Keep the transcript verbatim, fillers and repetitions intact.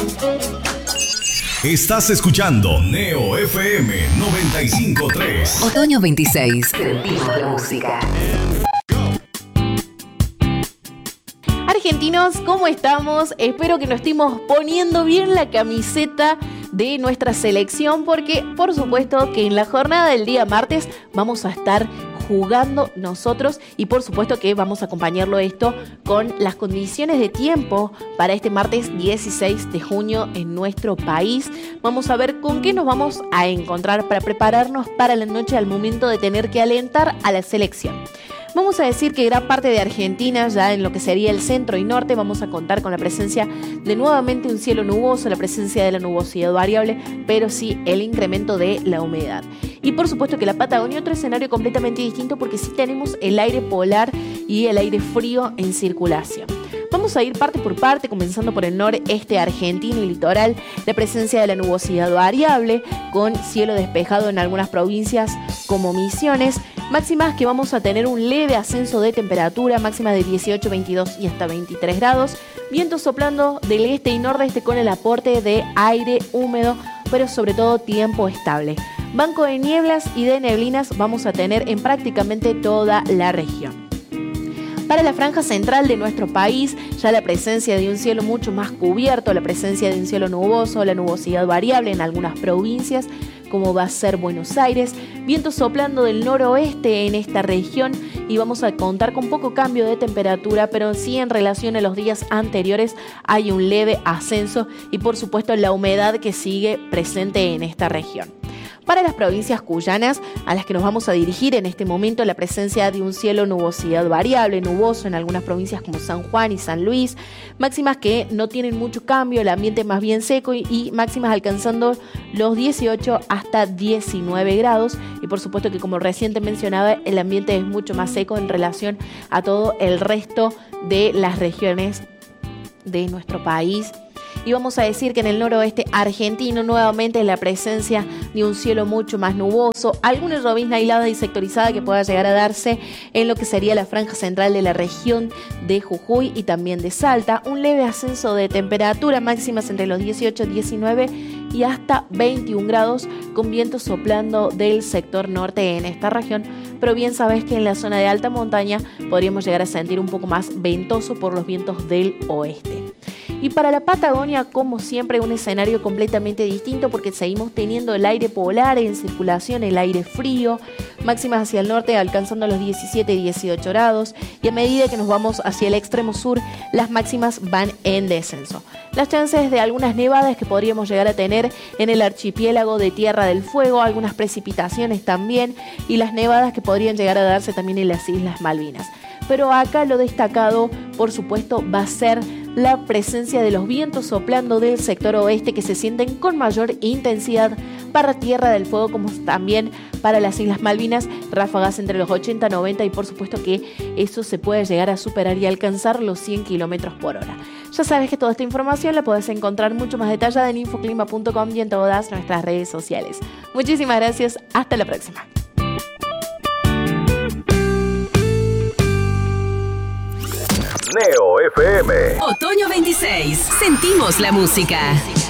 Estás escuchando Neo F M noventa y cinco punto tres. Otoño veintiséis. Sentimos la música. Argentinos, ¿cómo estamos? Espero que nos estemos poniendo bien la camiseta de nuestra selección, porque por supuesto que en la jornada del día martes vamos a estar jugando nosotros y por supuesto que vamos a acompañarlo esto con las condiciones de tiempo para este martes dieciséis de junio en nuestro país. Vamos a ver con qué nos vamos a encontrar para prepararnos para la noche al momento de tener que alentar a la selección. Vamos a decir que gran parte de Argentina, ya en lo que sería el centro y norte, vamos a contar con la presencia de nuevamente un cielo nuboso, la presencia de la nubosidad variable, pero sí el incremento de la humedad. Y por supuesto que la Patagonia, otro escenario completamente distinto, porque sí tenemos el aire polar y el aire frío en circulación. Vamos a ir parte por parte, comenzando por el noreste argentino y litoral, la presencia de la nubosidad variable, con cielo despejado en algunas provincias como Misiones, máximas que vamos a tener un leve ascenso de temperatura, máximas de dieciocho, veintidós y hasta veintitrés grados, vientos soplando del este y nordeste con el aporte de aire húmedo, pero sobre todo tiempo estable. Banco de nieblas y de neblinas vamos a tener en prácticamente toda la región. Para la franja central de nuestro país, ya la presencia de un cielo mucho más cubierto, la presencia de un cielo nuboso, la nubosidad variable en algunas provincias, como va a ser Buenos Aires, vientos soplando del noroeste en esta región y vamos a contar con poco cambio de temperatura, pero sí en relación a los días anteriores hay un leve ascenso y por supuesto la humedad que sigue presente en esta región. Para las provincias cuyanas, a las que nos vamos a dirigir en este momento, la presencia de un cielo nubosidad variable, nuboso en algunas provincias como San Juan y San Luis, máximas que no tienen mucho cambio, el ambiente más bien seco y, y máximas alcanzando los dieciocho hasta diecinueve grados y por supuesto que, como recién te mencionaba, el ambiente es mucho más seco en relación a todo el resto de las regiones de nuestro país. Y vamos a decir que en el noroeste argentino nuevamente la presencia de un cielo mucho más nuboso, alguna llovizna aislada y sectorizada que pueda llegar a darse en lo que sería la franja central de la región de Jujuy y también de Salta, un leve ascenso de temperatura, máximas entre los dieciocho, diecinueve y hasta veintiún grados, con vientos soplando del sector norte en esta región, pero bien sabes que en la zona de alta montaña podríamos llegar a sentir un poco más ventoso por los vientos del oeste. Y para la Patagonia, como siempre, un escenario completamente distinto porque seguimos teniendo el aire polar en circulación, el aire frío, máximas hacia el norte alcanzando los diecisiete y dieciocho grados y a medida que nos vamos hacia el extremo sur, las máximas van en descenso. Las chances de algunas nevadas que podríamos llegar a tener en el archipiélago de Tierra del Fuego, algunas precipitaciones también y las nevadas que podrían llegar a darse también en las Islas Malvinas. Pero acá lo destacado, por supuesto, va a ser la presencia de los vientos soplando del sector oeste que se sienten con mayor intensidad para Tierra del Fuego como también para las Islas Malvinas, ráfagas entre los ochenta, noventa y por supuesto que eso se puede llegar a superar y alcanzar los cien kilómetros por hora. Ya sabes que toda esta información la podés encontrar mucho más detallada en infoclima punto com y en todas nuestras redes sociales. Muchísimas gracias, hasta la próxima. Neo F M. Otoño veintiséis. Sentimos la música.